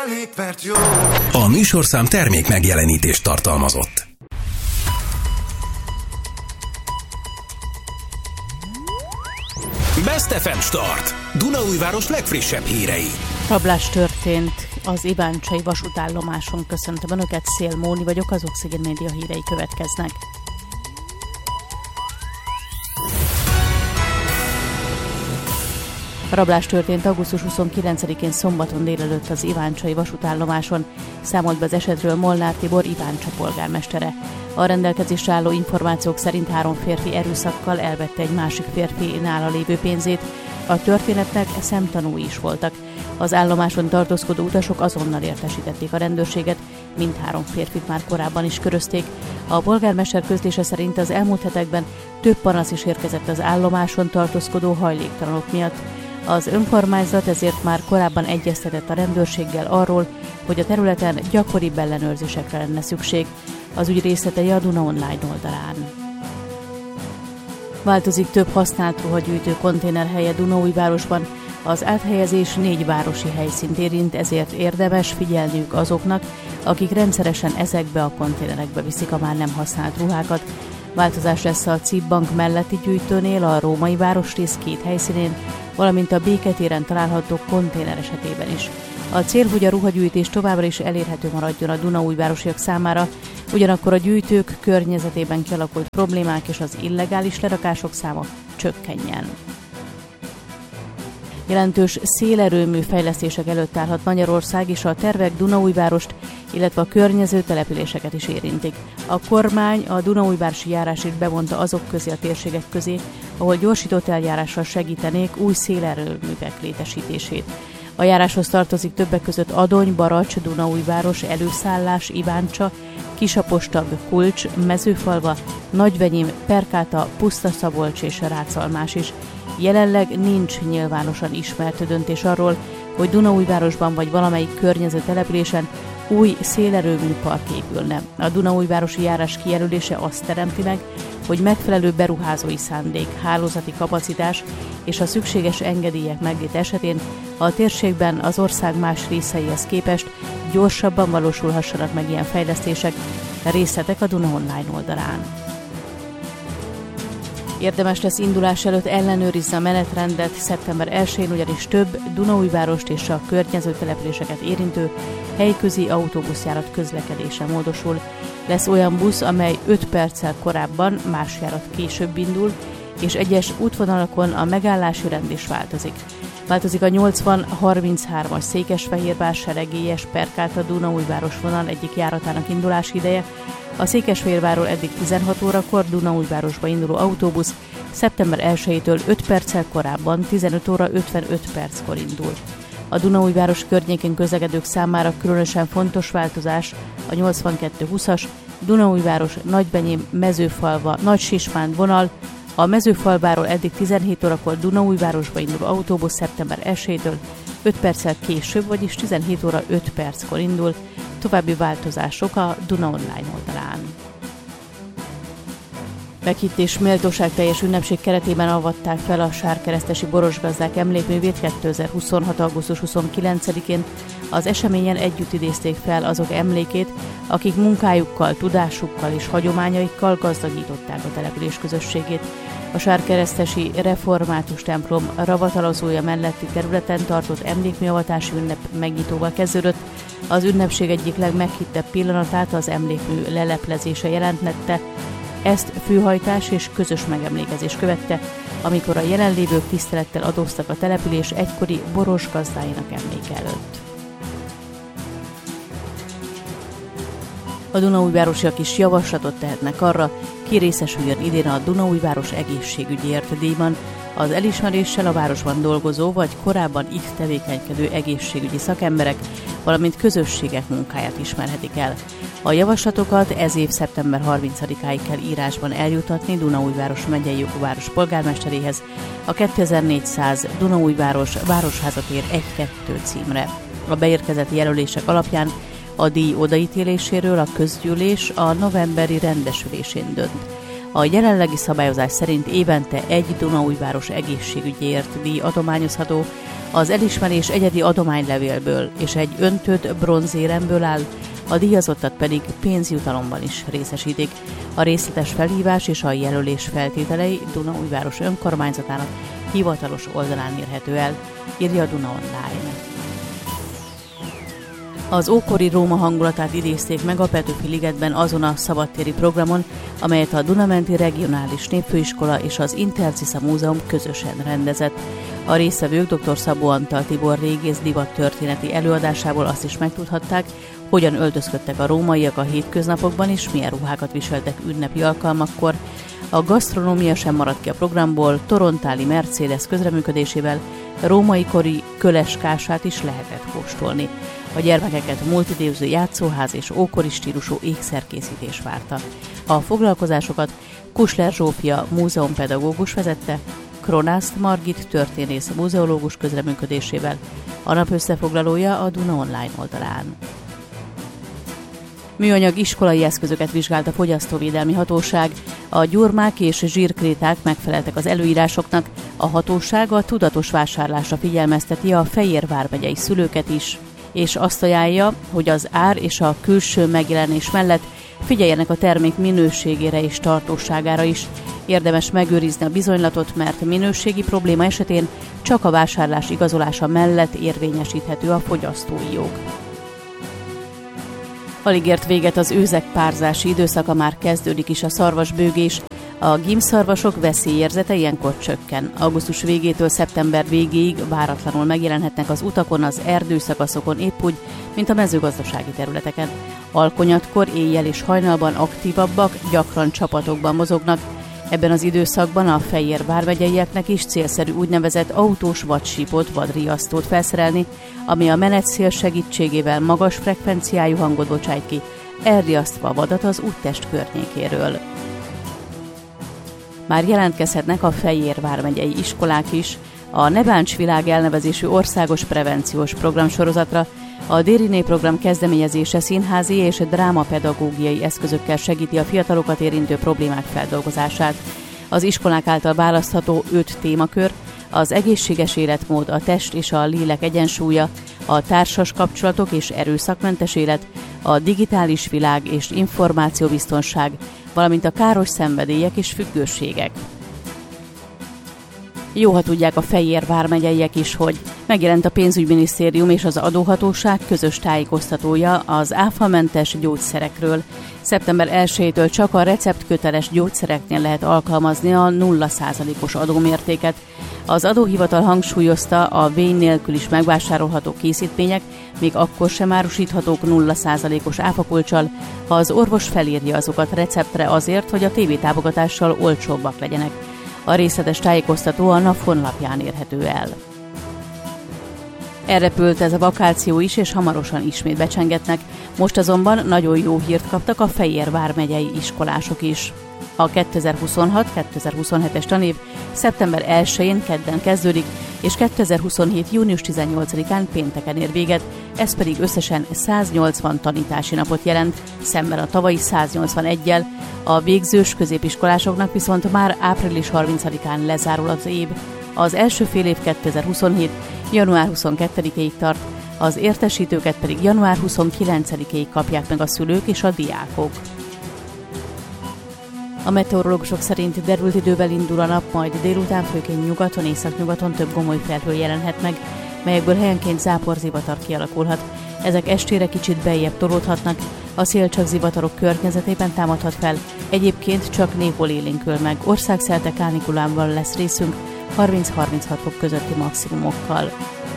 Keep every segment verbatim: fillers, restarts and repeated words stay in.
elég, mert jó. A műsorszám termék megjelenítést tartalmazott. Best ef em Start. Dunaújváros legfrissebb hírei. Rablás történt az Iváncsai vasútállomáson. Köszöntöm Önöket, Szél Móni vagyok, az Oxigén Média hírei következnek. Rablás történt augusztus huszonkilencedikén szombaton délelőtt az Iváncsai vasútállomáson. Számolt be az esetről Molnár Tibor, Iváncsa polgármestere. A rendelkezésre álló információk szerint három férfi erőszakkal elvette egy másik férfi nála lévő pénzét. A történetnek szemtanúi is voltak. Az állomáson tartózkodó utasok azonnal értesítették a rendőrséget, mindhárom férfit már korábban is körözték. A polgármester közlése szerint az elmúlt hetekben több panasz is érkezett az állomáson tartózkodó hajléktalanok miatt. Az önkormányzat ezért már korábban egyeztetett a rendőrséggel arról, hogy a területen gyakoribb ellenőrzésekre lenne szükség. Az ügy részletei a Duna Online oldalán. Változik több használt ruhagyűjtő konténerhelye Dunaújvárosban. Az áthelyezés négy városi helyszínt érint, ezért érdemes figyelniük azoknak, akik rendszeresen ezekbe a konténerekbe viszik a már nem használt ruhákat. Változás lesz a cé i bé Bank melletti gyűjtőnél, a római városrész két helyszínén, valamint a Béketéren található konténer esetében is. A cél, hogy a ruhagyűjtés továbbra is elérhető maradjon a dunaújvárosiak számára, ugyanakkor a gyűjtők környezetében kialakult problémák és az illegális lerakások száma csökkenjen. Jelentős szélerőmű fejlesztések előtt állhat Magyarország, és a tervek Dunaújvárost, illetve a környező településeket is érintik. A kormány a dunaújvárosi járásét bevonta azok közé a térségek közé, ahol gyorsított eljárással segítenék új szélerőművek létesítését. A járáshoz tartozik többek között Adony, Baracs, Dunaújváros, Előszállás, Iváncsa, Kisapostag, Kulcs, Mezőfalva, Nagyvenyim, Perkáta, Pusztaszabolcs és Rácalmás is. Jelenleg nincs nyilvánosan ismert döntés arról, hogy Dunaújvárosban vagy valamelyik környező településen új szélerőműpark épülne. A Dunaújvárosi járás kijelölése azt teremti meg, hogy megfelelő beruházói szándék, hálózati kapacitás és a szükséges engedélyek megléte esetén a térségben az ország más részeihez képest gyorsabban valósulhassanak meg ilyen fejlesztések. Részletek a Duna Online oldalán. Érdemes lesz indulás előtt ellenőrizni a menetrendet, szeptember elsején ugyanis több Dunaújvárost és a környező településeket érintő helyközi autóbuszjárat közlekedése módosul. Lesz olyan busz, amely öt perccel korábban, más járat később indul, és egyes útvonalakon a megállási rend is változik. Változik a nyolcvan harminchárom-as Székesfehérvár Seregélyes Perkáta Dunaújváros vonal egyik járatának indulási ideje. A Székesfehérvárról eddig tizenhat órakor Dunaújvárosba induló autóbusz szeptember elsejétől öt perccel korábban tizenöt óra ötvenöt perckor indul. A Dunaújváros környékén közlekedők számára különösen fontos változás a nyolcvankettő húszas Dunaújváros Nagybenyém Mezőfalva Nagysismánd vonal. A Mezőfalváról eddig tizenhét órakor Dunaújvárosba induló autóbusz szeptember elsejétől öt perccel később, vagyis tizenhét óra öt perckor indul. További változások a Duna Online oldalán. Meghittés méltóság teljes ünnepség keretében avatták fel a Sárkeresztesi Borosgazdák emlékművét kétezer-huszonhat. augusztus huszonkilencedikén. Az eseményen együtt idézték fel azok emlékét, akik munkájukkal, tudásukkal és hagyományaikkal gazdagították a település közösségét. A Sárkeresztesi Református templom ravatalozója melletti területen tartott emlékműavatási ünnep megnyitóval kezdődött. Az ünnepség egyik legmeghittebb pillanatát az emlékmű leleplezése jelentette. Ezt főhajtás és közös megemlékezés követte, amikor a jelenlévők tisztelettel adóztak a település egykori boros gazdáinak emléke előtt. A dunaújvárosiak is javaslatot tehetnek arra, ki részesüljön idén a Dunaújváros egészségügyért díjban. Az elismeréssel a városban dolgozó vagy korábban itt tevékenykedő egészségügyi szakemberek, valamint közösségek munkáját ismerhetik el. A javaslatokat ez év szeptember harmincadikáig kell írásban eljutatni Dunaújváros megyei jogváros polgármesteréhez a kétezer-négyszáz Dunaújváros Városházatér egy-kettő címre. A beérkezett jelölések alapján a díj odaítéléséről a közgyűlés a novemberi rendesülésén dönt. A jelenlegi szabályozás szerint évente egy Dunaújváros egészségügyért díj adományozható, az elismerés egyedi adománylevélből és egy öntött bronzéremből áll, a díjazottat pedig pénzjutalomban is részesítik. A részletes felhívás és a jelölés feltételei Dunaújváros önkormányzatának hivatalos oldalán érhető el, írja a Duna Online. Az ókori Róma hangulatát idézték meg a Petőfi-ligetben azon a szabadtéri programon, amelyet a Dunamenti Regionális Népfőiskola és az Interciza Múzeum közösen rendezett. A résztvevők dr. Szabó Antal Tibor régész divattörténeti előadásából azt is megtudhatták, hogyan öltözködtek a rómaiak a hétköznapokban és milyen ruhákat viseltek ünnepi alkalmakkor. A gasztronómia sem maradt ki a programból, torontáli Mercedes közreműködésével római kori köleskását is lehetett kóstolni. A gyermekeket multidéző játszóház és ókori stílusú ékszerkészítés várta. A foglalkozásokat Kusler Zsófia múzeumpedagógus vezette, Kronászt Margit történész múzeológus közreműködésével. A nap összefoglalója a Duna Online oldalán. Műanyag iskolai eszközöket vizsgált a Fogyasztóvédelmi Hatóság. A gyurmák és zsírkréták megfeleltek az előírásoknak, a hatóság a tudatos vásárlásra figyelmezteti a Fejér vármegyei szülőket is, és azt ajánlja, hogy az ár és a külső megjelenés mellett figyeljenek a termék minőségére és tartóságára is. Érdemes megőrizni a bizonylatot, mert minőségi probléma esetén csak a vásárlás igazolása mellett érvényesíthető a fogyasztói jog. Alig ért véget az őzek párzási időszaka, már kezdődik is a szarvasbőgés. A gímszarvasok veszélyérzete ilyenkor csökken. Augusztus végétől szeptember végéig váratlanul megjelenhetnek az utakon, az erdőszakaszokon épp úgy, mint a mezőgazdasági területeken. Alkonyatkor, éjjel és hajnalban aktívabbak, gyakran csapatokban mozognak. Ebben az időszakban a Fejér vármegyeieknek is célszerű úgynevezett autós vadsípot, vadriasztót felszerelni, ami a menetszél segítségével magas frekvenciájú hangot bocsájt ki, elriasztva a vadat az úttest környékéről. Már jelentkezhetnek a Fejér vármegyei iskolák is a Ne Bánts Világ elnevezésű országos prevenciós programsorozatra. A Dériné program kezdeményezése színházi és drámapedagógiai eszközökkel segíti a fiatalokat érintő problémák feldolgozását. Az iskolák által választható öt témakör: az egészséges életmód, a test és a lélek egyensúlya, a társas kapcsolatok és erőszakmentes élet, a digitális világ és információbiztonság, valamint a káros szenvedélyek és függőségek. Jó, ha tudják a Fejér vármegyeiek is, hogy megjelent a pénzügyminisztérium és az adóhatóság közös tájékoztatója az áfamentes gyógyszerekről. szeptember elsejétől csak a receptköteles gyógyszereknél lehet alkalmazni a nulla százalékos adómértéket. Az adóhivatal hangsúlyozta, a vény nélkül is megvásárolható készítmények még akkor sem árusíthatók nulla százalékos áfakulccsal, ha az orvos felírja azokat receptre azért, hogy a tévétámogatással olcsóbbak legyenek. A részletes tájékoztató a NAV honlapján érhető el. Elrepült ez a vakáció is, és hamarosan ismét becsengetnek. Most azonban nagyon jó hírt kaptak a Fejér vármegyei iskolások is. A kétezer-huszonhat kétezer-huszonhetes tanév szeptember elsején kedden kezdődik, és kétezer-huszonhét június tizennyolcadikán pénteken ér véget, ez pedig összesen száznyolcvan tanítási napot jelent, szemben a tavalyi száznyolcvaneggyel. A végzős középiskolásoknak viszont már április harmincadikán lezárul az év. Az első fél év kétezer-huszonhét január huszonkettedikéig tart, az értesítőket pedig január huszonkilencedikéig kapják meg a szülők és a diákok. A meteorológusok szerint derült idővel indul a nap, majd délután főként nyugaton, északnyugaton több gomoly felhő jelenhet meg, melyekből helyenként záporzivatar kialakulhat. Ezek estére kicsit beljebb tolódhatnak, a szél csak zivatarok környezetében támadhat fel, egyébként csak néhol élénkül meg. Országszerte kánikulában lesz részünk, harminc-harminchat fok közötti maximumokkal.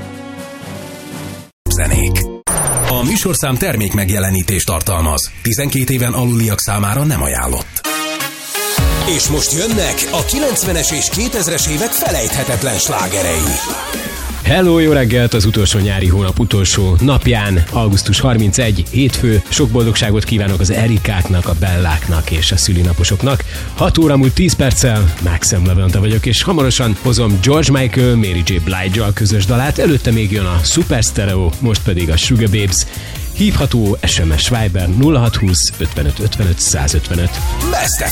Zenék. A műsorszám termék megjelenítést tartalmaz. tizenkét éven aluliak számára nem ajánlott. És most jönnek a kilencvenes és kétezres évek felejthetetlen slágerei. Hello, jó reggelt az utolsó nyári hónap utolsó napján, augusztus harmincegyedike, hétfő. Sok boldogságot kívánok az Erikáknak, a Belláknak és a szülinaposoknak. hat óra múlt tíz perccel, Maxim Levente vagyok, és hamarosan hozom George Michael, Mary J. Blige-al közös dalát, előtte még jön a Super Stereo, most pedig a Sugar Babes. Hívható es em es Viber nulla hat húsz ötvenöt ötvenöt százötvenöt. Best